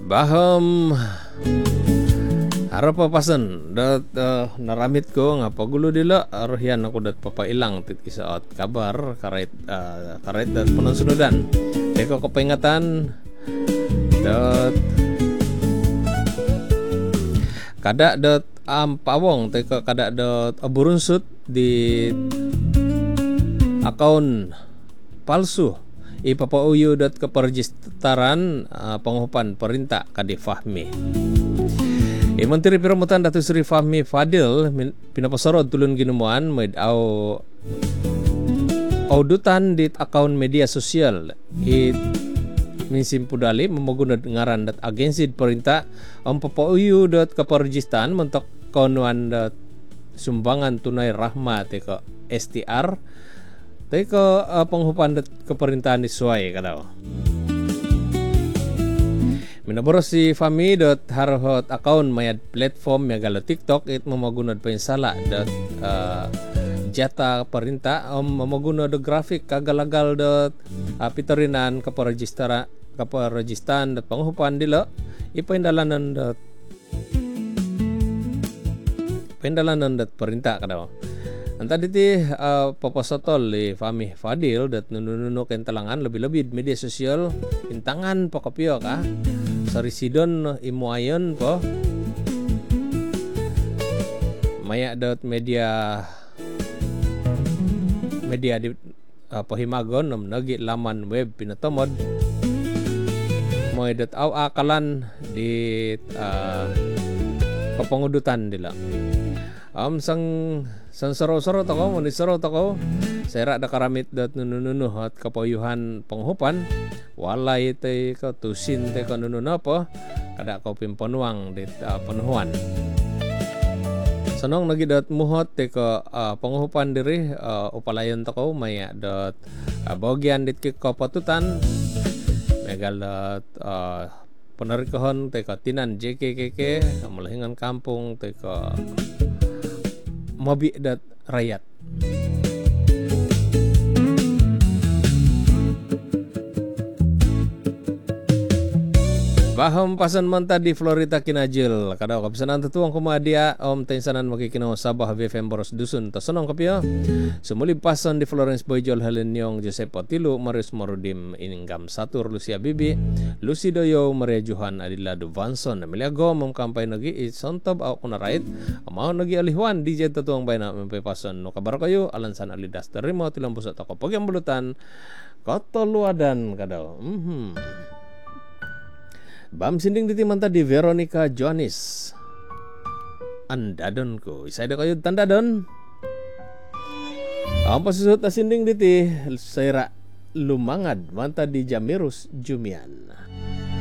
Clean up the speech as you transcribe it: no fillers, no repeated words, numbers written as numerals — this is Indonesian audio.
Baham harap papasan dat naramit ko nga pagulo dila arhian ako dat papailang tit isaot kabar karait dat panunsunodan teko kapingatan dat kada dat pawong teko kada dat aburunsut di akun palsu ipapauyo dat keperjistaran penghupan perintah kadi Fahmi. Menteri Piramutan Datuk Seri Fahmi Fadil pinapasarod tulun ginuman med audutan di akun media sosial minsim pudali memagunad ngaran dat agensi perintah papauyo dat keperjistaan mentok konuan dat sumbangan tunai rahmat teko STR teko penghupan dat keperintahan disuai kadao. Minaboros si Fahmi dot harhot account mayad platform ya galo TikTok it mamagunad pa insala dot jata perintah mamagunad grafik kagalagal dot pitorinan kaparejistan dot penghupan dilo ipindalanan dot perintah kadao. Anta diti papasotol li Fahmi Fadil dat nununo ken talangan lebih-lebih media sosial intangan pakopyo ka sarisidon imuayon po maya dat media di pahimagon nagi laman web pinatomod moy dat akalan di papangudutan dila sang saro-saro tako monisaro tako sera da karamit dat nununo at kapayuhan penghupan walay te ka tusin te ka nununo po kada ko pimponuang dit penuhuan sanong nagi dat muhot te ka penghupan diri upalayon tako maya dat bagian dit ki kapatutan megal dat penarikohon te ka tinan JKKK mulahingan kampung te ka mobi dat rakyat. Baham pasan manta di Florida kinajil kada kapisanan tutuang kumadia tensanan makikinaw Sabah BFM Boros Dusun tasonong kapyo sumuli pasan di Florence Boyjol Halenyong Joseph Otilo Marius Marudim Iningam Satur Lucia Bibi Lucy Doyo Maria Johan Adila Duvanson Emiliago mamkampay nagi isontob au kunarait amao nagi alihwan DJ tutuang bayna mempe pasan no kabar kayo alansan alidas terima tilang pusat ako pagyang bulutan kotoluadan kadaw. Bam sinding diti manta di Veronica Joanis andadon ko isay da kayo tandadon ang pasusot na sinding diti sayra lumangad manta di Jamirus Jumian.